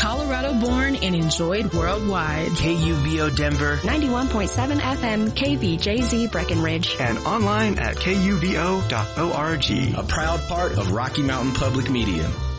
Colorado born and enjoyed worldwide. KUVO Denver, 91.7 FM, KVJZ Breckenridge, and online at kuvo.org. A proud part of Rocky Mountain Public Media.